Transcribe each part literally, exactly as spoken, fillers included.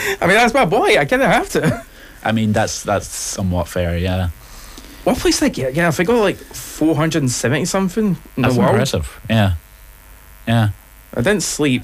I mean, that's my boy. I kind of have to. I mean, that's that's somewhat fair, yeah. What place did I get? Yeah, I think I got like four hundred and seventy something in That's the world. impressive. Yeah, yeah. I didn't sleep.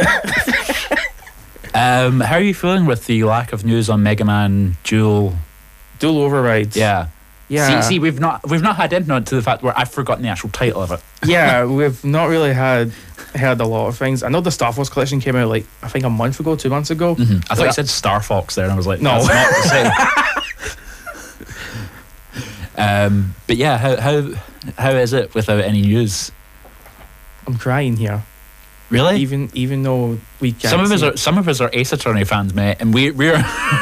Um, how are you feeling with the lack of news on Mega Man Dual? Dual Overrides. Yeah, Yeah. See, see, we've not we've not had input to the fact where I've forgotten the actual title of it. Yeah, we've not really had heard a lot of things. I know the Star Force collection came out like I think a month ago, two months ago. Mm-hmm. I thought that, you said Star Fox there, and I was like, no, that's not the same. um, but yeah, how how how is it without any news? I'm crying here. Really? Even even though we can't. Some of us see are some of us are Ace Attorney fans, mate, and we we're.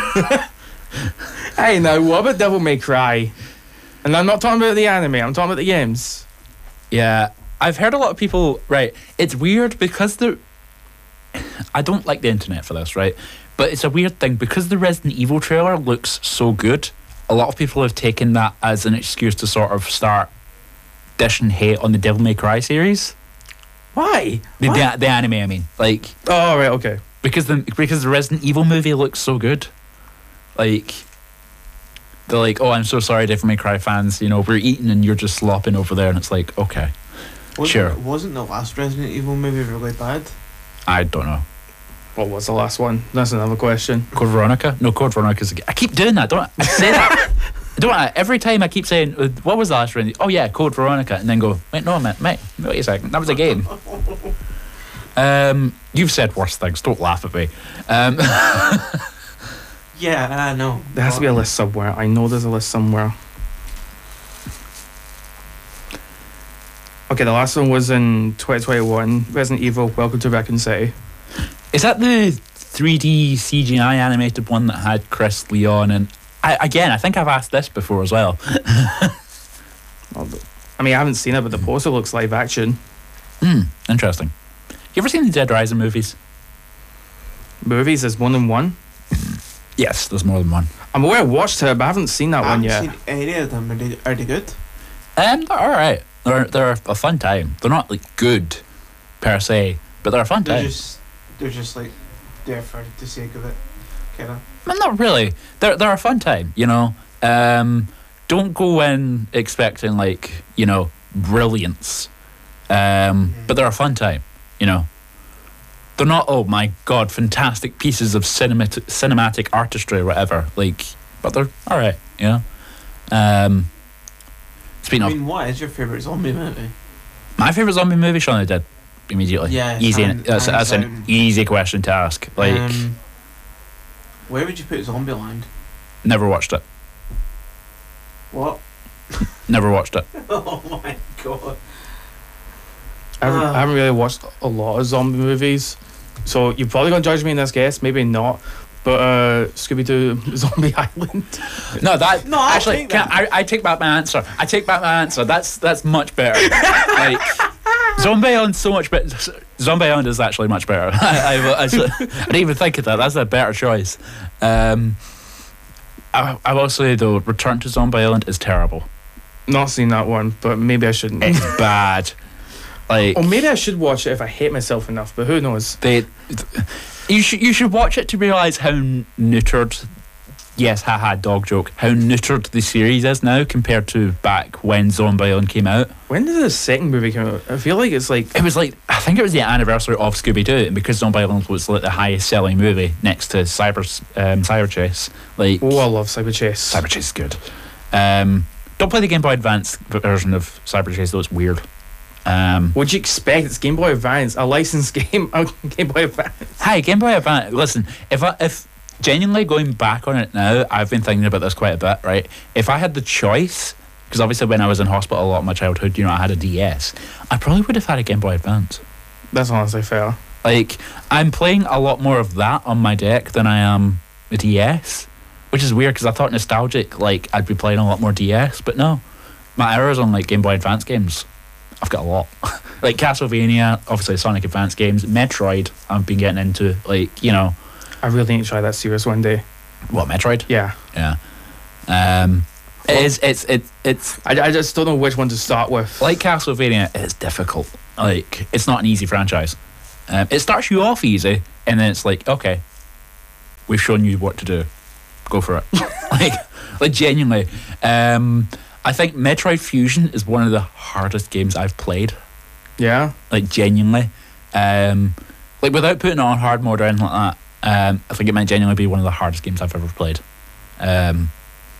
Hey, now what about Devil May Cry? And I'm not talking about the anime. I'm talking about the games. Yeah, I've heard a lot of people. Right, it's weird because the. I don't like the internet for this, right? But it's a weird thing because the Resident Evil trailer looks so good. A lot of people have taken that as an excuse to sort of start dishing hate on the Devil May Cry series. Why? The, Why? the, the anime, I mean, like Oh right, okay. because the because the Resident Evil movie looks so good. Like they're like, oh, I'm so sorry, Devil May Cry fans. You know, we're eating and you're just slopping over there, and it's like, okay, Wasn't, sure. Wasn't the last Resident Evil movie really bad? I don't know. What was the last one? That's another question. Code Veronica? No, Code Veronica's. I keep doing that. Don't I say that? Don't I? Every time I keep saying, uh, what was the last Resident? Oh yeah, Code Veronica, and then go, wait, no, mate, mate, wait a second, that was a game. Um, you've said worse things. Don't laugh at me. Um, Yeah, I know. There has to be a list somewhere. I know there's a list somewhere. Okay, the last one was in twenty twenty-one. Resident Evil: Welcome to Raccoon City. is that the three D C G I animated one that had Chris Leon and? I, again, I think I've asked this before as well. Well, the- I mean, I haven't seen it, but the poster looks live action. Hmm, interesting. You ever seen the Dead Rising movies? Movies, there's more than one. Yes, there's more than one. I'm aware I watched it, but I haven't seen that I one haven't yet. seen any of them. Are they, are they good? Um, they're all right. They're they're a fun time. They're not like good per se, but they're a fun They're time. just, they're just like there for the sake of it, kind of. Well, not really. They're they're a fun time. You know. Um, don't go in expecting like you know brilliance. Um, but they're a fun time. You know. They're not, oh my god, fantastic pieces of cinematic cinematic artistry or whatever. Like, but they're all right. You know. Um, speaking I of mean, what is your favourite zombie movie? my favorite zombie movie, Shaun of the Dead. Immediately. Yeah, Easy. hand- that's hands that's an down. easy question to ask. Like, Um, where would you put Zombieland? never watched it. What? Never watched it. Oh my god. I haven't, Ah. I haven't really watched a lot of zombie movies, so you're probably gonna judge me in this guess. Maybe not. But uh, Scooby Doo Zombie Island. No, that No, I actually, take can, that. I, I take back my answer. I take back my answer. That's that's much better. Like, Zombie Island's so much better. Zombie Island is actually much better. I, I, I, I didn't even think of that. That's a better choice. Um, I, I will say though, Return to Zombie Island is terrible. Not seen that one, but maybe I shouldn't. It's bad. Like, Or maybe I should watch it if I hate myself enough. But who knows? they, you should you should watch it to realise how neutered. Yes, haha, dog joke. How neutered the series is now compared to back when Zombie Island came out. When did the second movie come out? I feel like it's like It was like, I think it was the anniversary of Scooby Doo, and because Zombie Island was like the highest selling movie next to Cyber um, Cyber Chase, like oh, I love Cyber Chase. Cyber Chase is good. Um, don't play the Game Boy Advance version of Cyber Chase though; it's weird. Um, What'd you expect? It's Game Boy Advance, a licensed game. on Game Boy Advance. hi, Game Boy Advance. Listen, if I, if genuinely going back on it now, I've been thinking about this quite a bit. Right, if I had the choice, because obviously when I was in hospital a lot of my childhood, you know, I had a D S. I probably would have had a Game Boy Advance. That's honestly fair. Like, I'm playing a lot more of that on my deck than I am a D S, which is weird because I thought nostalgic, like, I'd be playing a lot more D S, but no. My hours on, like, Game Boy Advance games, I've got a lot. Like, Castlevania, obviously Sonic Advance games, Metroid, I've been getting into, like, you know. I really need to try that series one day. What, Metroid? Yeah. Yeah. Um, it is, it's, it's, it's, I, I just don't know which one to start with. like Castlevania, it's difficult. Like, it's not an easy franchise. Um, it starts you off easy, and then it's like, okay. we've shown you what to do. Go for it. like, like genuinely. Um, I think Metroid Fusion is one of the hardest games I've played. Yeah. Like, genuinely. Um, like, without putting on hard mode or anything like that, um, I think it might genuinely be one of the hardest games I've ever played. Um,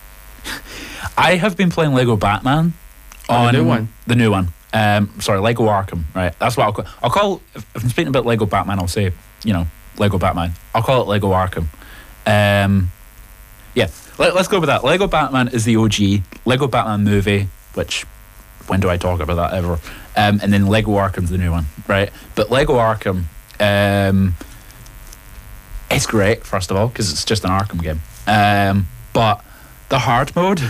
I have been playing Lego Batman. Oh, on the new one. The new one. Um, sorry, Lego Arkham. Right, that's what I'll call. I'll call. If, if I'm speaking about Lego Batman, I'll say, you know, Lego Batman. I'll call it Lego Arkham. Um, yeah, let, let's go with that. Lego Batman is the O G. Lego Batman movie, which when do I talk about that ever? Um, and then Lego Arkham's the new one, right? But Lego Arkham, um, it's great first of all because it's just an Arkham game. Um, but the hard mode.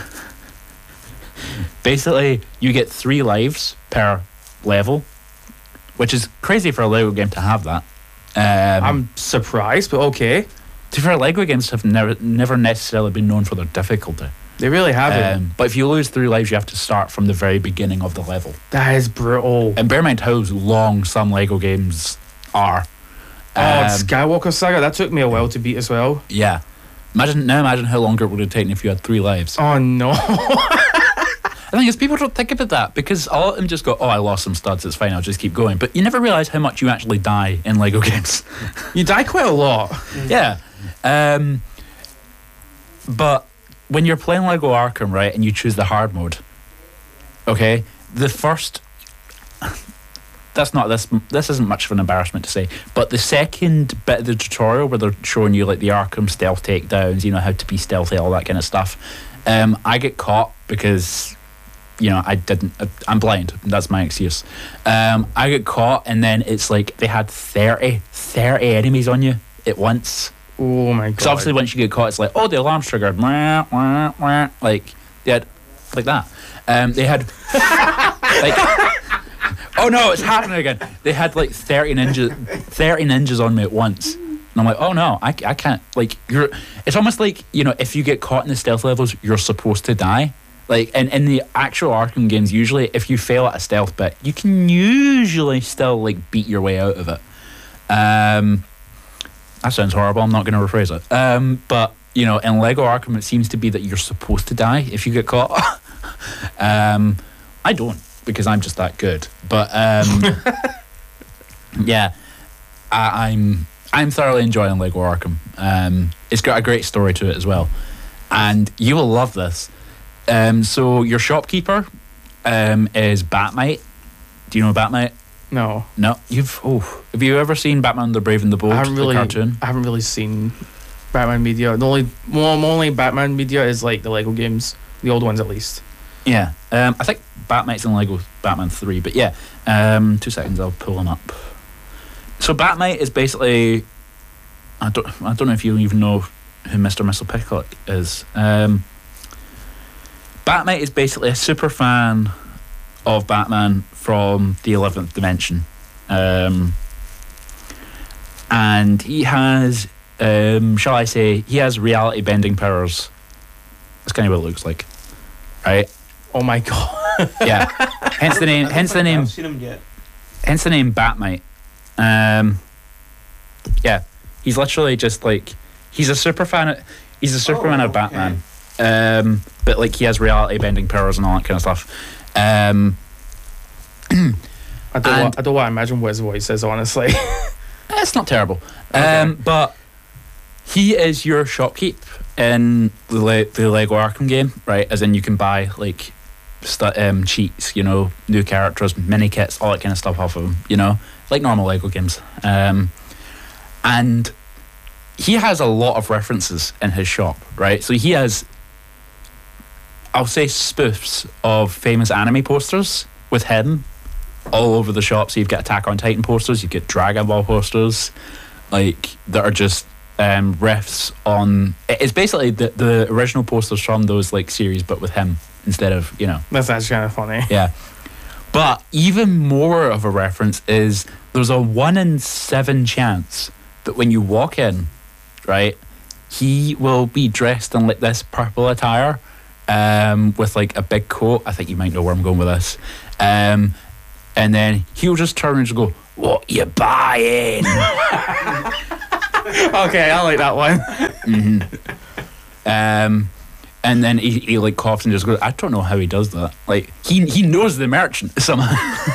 Basically, you get three lives per level, which is crazy for a Lego game to have that. Um, I'm surprised, but okay. to be fair, Lego games have never never necessarily been known for their difficulty. They really haven't. Um, but if you lose three lives, you have to start from the very beginning of the level. That is brutal. And bear in mind how long some Lego games are. Oh, Um, Skywalker Saga, that took me a while to beat as well. yeah. Imagine now. Imagine how longer it would have taken if you had three lives. Oh no. The thing is, people don't think about that because a lot of them just go, "Oh, I lost some studs. It's fine. I'll just keep going." But you never realise how much you actually die in Lego games. You die quite a lot. Yeah. Um, but when you're playing Lego Arkham, right, and you choose the hard mode, okay, the first. That's not this. This isn't much of an embarrassment to say, but the second bit of the tutorial where they're showing you like the Arkham stealth takedowns, you know how to be stealthy, all that kind of stuff. Um, I get caught because, you know, I didn't. I'm blind. That's my excuse. Um, I get caught, and then it's like they had thirty, thirty enemies on you at once. Oh my god. Because obviously, once you get caught, it's like, oh, the alarm's triggered. Wah, wah, wah. Like they had, like that. Um, they had like. Oh no, it's happening again. They had like thirty ninjas, thirty ninjas on me at once, and I'm like, oh no, I, I can't. Like you're, it's almost like, you know, if you get caught in the stealth levels, you're supposed to die. Like, and in the actual Arkham games, usually if you fail at a stealth bit, you can usually still like beat your way out of it. Um, that sounds horrible. I'm not going to rephrase it. Um, but you know, in Lego Arkham, it seems to be that you're supposed to die if you get caught. um, I don't. Because I'm just that good, but um, yeah, I, I'm I'm thoroughly enjoying Lego Arkham. Um, it's got a great story to it as well, and you will love this. Um, so your shopkeeper um, is Batmite. Do you know Batmite? No. No, you've. Oh, have you ever seen Batman: The Brave and the Bold? I haven't really, the cartoon. I haven't really seen Batman media. The only, well, my only Batman media is like the Lego games, the old ones at least. Yeah, um, I think Batmite's in Lego Batman three, but yeah, um, two seconds, I'll pull him up. So Batmite is basically, I don't, I don't know if you even know who Mister Mxyzptlk is. Um, Batmite is basically a super fan of Batman from the eleventh dimension, um, and he has, um, shall I say, he has reality bending powers. That's kind of what it looks like, right? Oh my god. Yeah. Hence the name. Hence the name. I've seen him yet. Hence the name Batmite. Um. Yeah, he's literally just like he's a super fan. Of, he's a Superman Oh, of okay. Batman. Um. But like he has reality bending powers and all that kind of stuff. Um. I don't. And- Want, I don't want to imagine what his voice is, honestly. It's not terrible. Okay. Um. But he is your shopkeep in the Le- the Lego Arkham game, right? As in you can buy like. St- um, cheats, you know, new characters, mini kits, all that kind of stuff off of them, you know, like normal Lego games. Um, and he has a lot of references in his shop, right? So he has, I'll say, spoofs of famous anime posters with him all over the shop. So you've got Attack on Titan posters, you've got Dragon Ball posters, like that are just um, riffs on. It's basically the the original posters from those like series, but with him. Instead of, you know. That's actually kind of funny. Yeah. But even more of a reference is there's a one in seven chance that when you walk in, right, he will be dressed in like this purple attire um, with like a big coat. I think you might know where I'm going with this. Um, and then he'll just turn and just go, "What you buying?" Okay, I like that one. hmm Um, and then he, he like coughs and just goes, I don't know how he does that. Like he he knows the merchant somehow.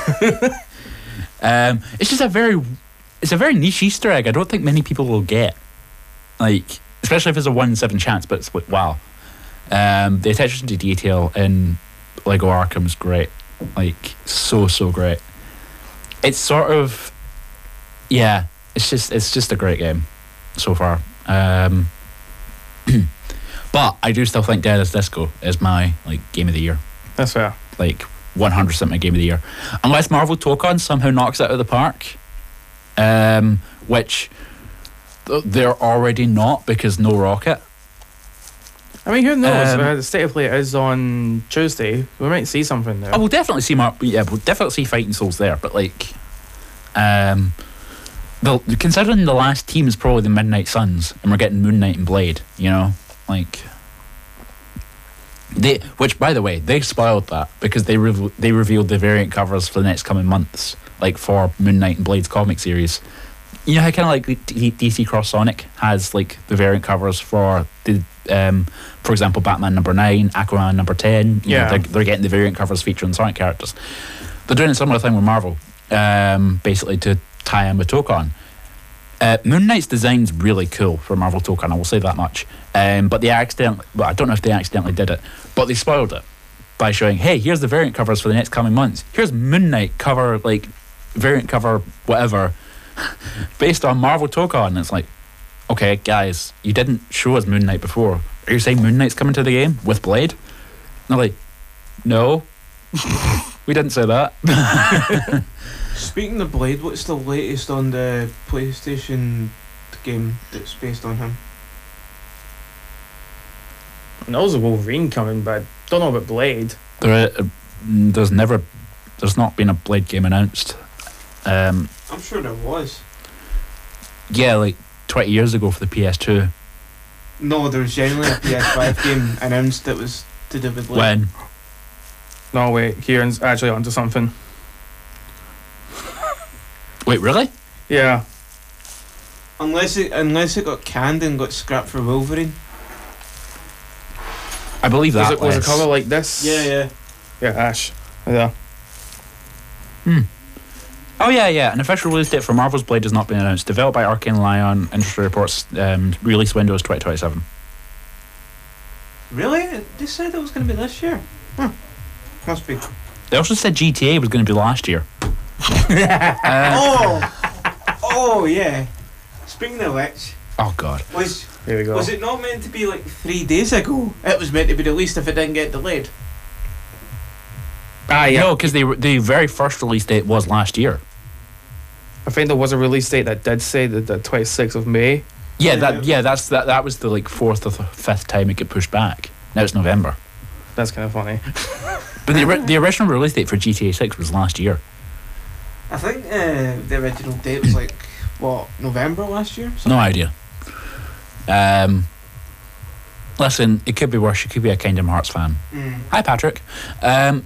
um, it's just a very it's a very niche Easter egg. I don't think many people will get. Like especially if it's a one in seven chance. But it's like wow. Um, the attention to detail in Lego Arkham's great. Like so so great. It's sort of yeah. It's just it's just a great game so far. Um, but I do still think Dead as Disco is my like game of the year. That's fair. Like one hundred percent my game of the year. Unless Marvel Tokon somehow knocks it out of the park, um, which th- they're already not because no Rocket. I mean, who knows? Um, uh, the state of play is on Tuesday. We might see something there. I will definitely see Mar- yeah, we'll definitely see Fighting Souls there, but like, um, the considering the last team is probably the Midnight Suns, and we're getting Moon Knight and Blade, you know, like they, which by the way, they spoiled that because they re- they revealed the variant covers for the next coming months, like for Moon Knight and Blade's comic series. You know how kind of like D- D C Cross Sonic has like the variant covers for the, um, for example, Batman number nine, Aquaman number ten. You Yeah. know, they're, they're getting the variant covers featuring Sonic characters. They're doing a similar thing with Marvel, um, basically to tie in with Tokon. Uh, Moon Knight's design's really cool for Marvel Tokon, I will say that much. Um, but they accidentally, well, I don't know if they accidentally did it, but they spoiled it by showing, hey, here's the variant covers for the next coming months. Here's Moon Knight cover, like, variant cover, whatever, based on Marvel Tokon. And it's like, okay, guys, you didn't show us Moon Knight before. Are you saying Moon Knight's coming to the game with Blade? And they're like, no, we didn't say that. Speaking of Blade, what's the latest on the PlayStation game that's based on him? I know there's a Wolverine coming, but I don't know about Blade. There, uh, there's never, there's not been a Blade game announced. Um, I'm sure there was. yeah, like twenty years ago for the P S two. No, there was genuinely a P S five game announced that was to do with Blade. When? No, wait, Kieran's actually onto something. Wait, really? Yeah. Unless it unless it got canned and got scrapped for Wolverine. I believe Was that it, was a was. cover like this? Yeah, yeah. Yeah, Ash. Yeah. Hmm. Oh yeah, yeah. An official release date for Marvel's Blade has not been announced. Developed by Arcane Lion, industry reports um, release window is twenty twenty-seven. Really? They said it was going to be this year. Huh. Must be. They also said G T A was going to be last year. uh, Oh! Oh, yeah. Speaking of which, oh god. was Here we go. was it not meant to be like three days ago? It was meant to be released if it didn't get delayed. Ah, yeah. No, because the the very first release date was last year. I think there was a release date that did say that the twenty-sixth of May. Yeah, Yeah. that yeah that's that that was the like fourth or th- fifth time it got pushed back. Now it's November. That's kind of funny. But the ori- the original release date for G T A six was last year. I think uh, the original date was like, what, November last year? No idea. Um, listen, it could be worse. You could be a Kingdom Hearts fan. Mm. Hi, Patrick. Um,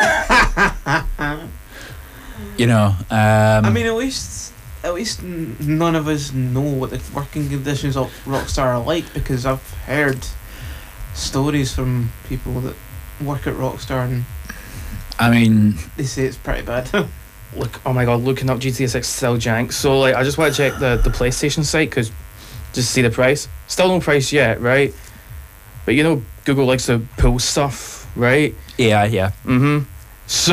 you know. Um, I mean, at least at least n- none of us know what the working conditions of Rockstar are like, because I've heard stories from people that work at Rockstar and I mean, they say it's pretty bad. Look, oh my god, looking up G T A six still jank. So like, I just want to check the, the PlayStation site because just see the price. Still no price yet, right? But you know, Google likes to pull stuff, right? yeah, yeah. Mm-hmm. So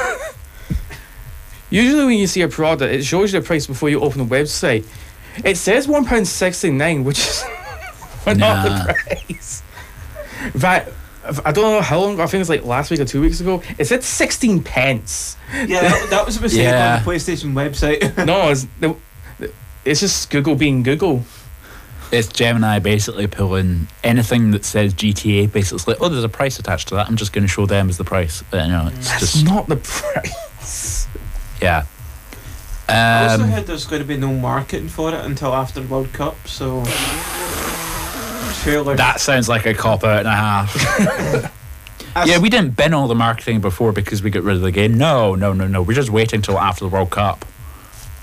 usually when you see a product, it shows you the price before you open the website. It says one pound sixty nine, which is not Nah. the price. In fact, I don't know how long. I think it's like last week or two weeks ago. It said sixteen pence. Yeah, that, that was a mistake Yeah. on the PlayStation website. No, it's it's just Google being Google. It's Gemini basically pulling anything that says G T A. Basically, it's like, oh, there's a price attached to that. I'm just going to show them as the price. But, you know, it's That's just not the price. yeah. I also Um, heard there's going to be no marketing for it until after World Cup, so trailer. that sounds like a cop out and a half. I Yeah, s- we didn't bin all the marketing before because we got rid of the game. No, no, no, no. We're just waiting till after the World Cup.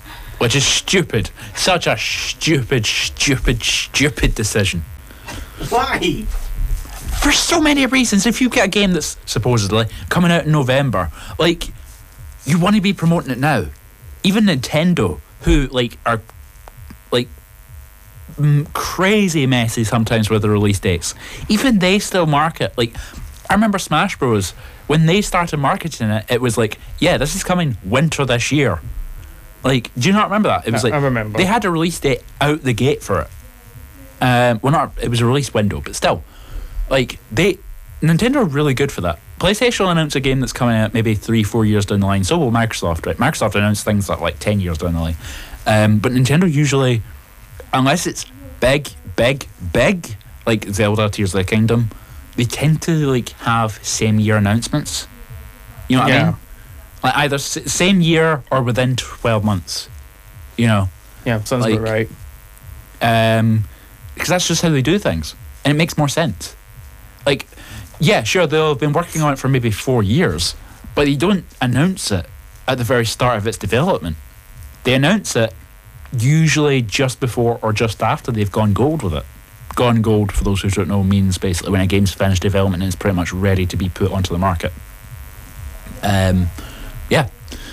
which is stupid. Such a stupid, stupid, stupid decision. Why? For so many reasons. If you get a game that's supposedly coming out in November, like, you want to be promoting it now. Even Nintendo, who like are like m- crazy messy sometimes with the release dates, even they still market. Like, I remember Smash Bros. When they started marketing it, it was like, yeah, this is coming winter this year. Like, do you not remember that? It was I- like I remember. they had a release date out the gate for it. Um, well, not it was a release window, but still, like they Nintendo are really good for that. PlayStation will announce a game that's coming out maybe three, four years down the line. So will Microsoft, right? Microsoft announce things that like ten years down the line. Um, but Nintendo usually, unless it's big, big, big, like Zelda Tears of the Kingdom, they tend to like have same year announcements. You know what I Yeah. mean? Like either s- same year or within twelve months. You know, Yeah, sounds Like- about right. um, because that's just how they do things, and it makes more sense. Like, yeah, sure, they'll have been working on it for maybe four years, but they don't announce it at the very start of its development. They announce it usually just before or just after they've gone gold with it. Gone gold, for those who don't know, means basically when a game's finished development and is pretty much ready to be put onto the market. Um, yeah.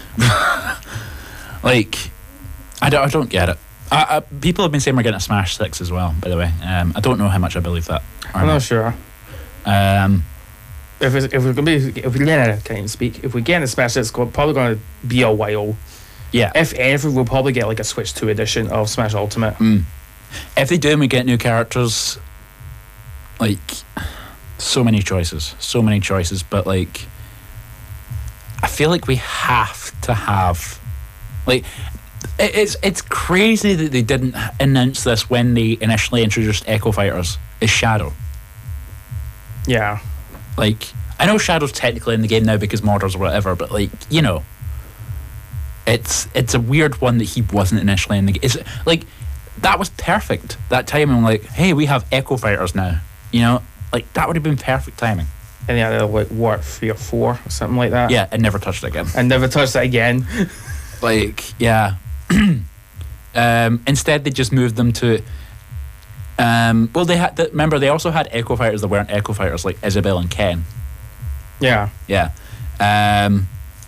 Like, I don't, I don't get it. I, I, people have been saying we're getting a Smash six as well, by the way. Um, I don't know how much I believe that. or I'm not. not sure. Um, If it's, if we're gonna be if we yeah, I can't even speak. If we get a Smash, it's go- probably going to be a while. yeah. If anything, we'll probably get like a Switch two edition of Smash Ultimate. Mm. If they do and we get new characters, like, so many choices. So many choices, but like, I feel like we have to have, like, it, it's it's crazy that they didn't announce this when they initially introduced Echo Fighters as Shadow. Yeah, Like, I know Shadow's technically in the game now because modders or whatever, but like, you know, it's it's a weird one that he wasn't initially in the game. It's like, that was perfect. That timing, like, hey, we have Echo Fighters now. You know, like, that would have been perfect timing. and yeah, they're like what three or four or something like that. Yeah, and never touched it again. and never touched it again. Like, yeah. um, instead, they just moved them to. Um, well, they had. The, remember, they also had Echo Fighters that weren't Echo Fighters, like Isabel and Ken. Yeah, Yeah. Um,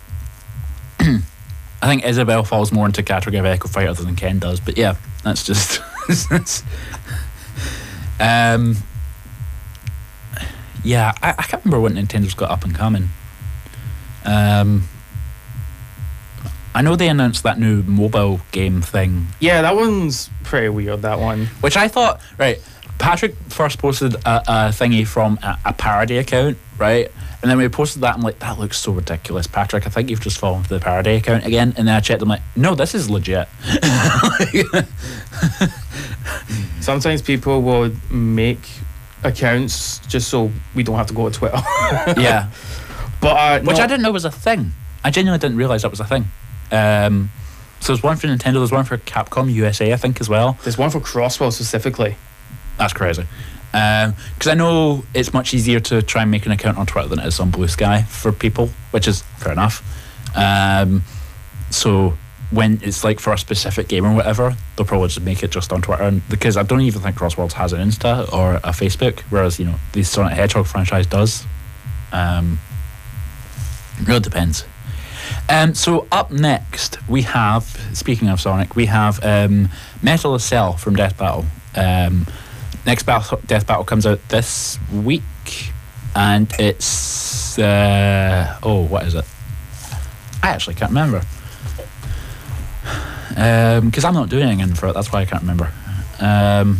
I think Isabel falls more into category of Echo Fighter than Ken does, but yeah, that's just. that's, um, yeah, I, I can't remember what Nintendo's got up and coming. Um, I know they announced that new mobile game thing, yeah, that one's pretty weird. That one. which I thought, right, Patrick first posted a, a thingy from a, a parody account, right? And then when he posted that, I'm like, that looks so ridiculous, Patrick. I think you've just fallen for the parody account again. And then I checked, I'm like, no, this is legit. Sometimes people will make accounts just so we don't have to go to Twitter. Yeah. But uh, Which no, I didn't know was a thing. I genuinely didn't realise that was a thing. Um, so there's one for Nintendo, there's one for Capcom U S A, I think, as well. there's one for Crosswell specifically. That's crazy. Because I know it's much easier to try and make an account on Twitter than it is on Blue Sky for people, which is fair enough. Um, so when it's like for a specific game or whatever, they'll probably just make it just on Twitter. And because I don't even think Crossworlds has an Insta or a Facebook, whereas, you know, the Sonic the Hedgehog franchise does. Um, really depends. Um, so up next we have, speaking of Sonic, we have um, Metal Cell from Death Battle. Um, next battle, Death Battle comes out this week, and it's uh, oh, what is it? I actually can't remember because um, I'm not doing anything for it. That's why I can't remember. Um,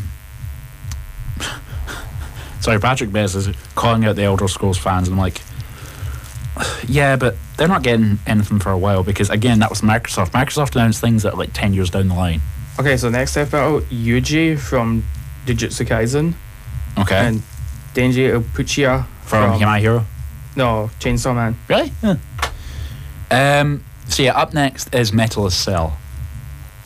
sorry, Patrick Bess is calling out the Elder Scrolls fans, and I'm like, yeah, but they're not getting anything for a while because, again, that was Microsoft. Microsoft announced things that are like ten years down the line. Okay, so next Death Battle, Yuji from Jujutsu Kaisen Okay. and Denji Opuchia from, from My Hero. no Chainsaw Man. Really? Yeah. Um, so yeah, up next is Metal Cell.